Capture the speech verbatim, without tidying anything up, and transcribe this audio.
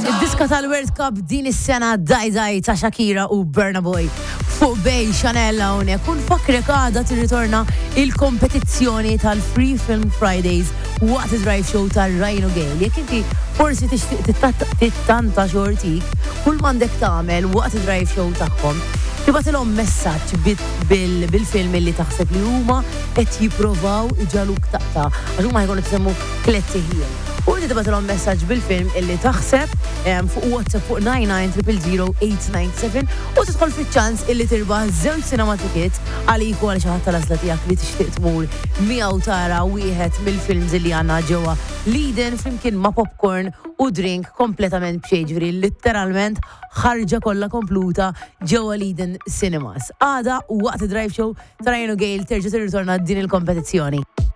Id-diska tal-World Cup din is-sena Dai Dai ta' Shakira u Burna Boy fuq bej Chanel hawnhekk. Kun fakrek għadha tirritorna il-kompetizzjoni tal-Free Film Fridays waqt id-drive show tal-Rhino Gale. Jekk inti forsi tixtieq tittanta xortik, kull m'għandek tagħmel waqt id-drive show tagħhom tibatilhom messaġġ bil-film li taħseb li huma qed jippruvaw iġaluk taqta' għax huma jkunu tisemmu kletti ħien. U inti tibatilhom messaġġ bil-film illi taħseb fuq WhatsApp fuq nine nine zero zero zero eight nine seven u tidħol fiċ-ċans illi tirbaħ żewġ cinema tickets għalik u għal xi ħadd tal-għażla tiegħek li tixtieq tmur miegħu tara wieħed mill-films li għandna ġewwa Leiden flimkien ma' popcorn u drink kompletament b'xejn, ġifieri litteralment ħarġa kollha kompluta ġewwa Leiden Cinemas. Għada waqt id-drive show ta' Rhino Gale terġa' tirritorna din il-kompetizzjoni.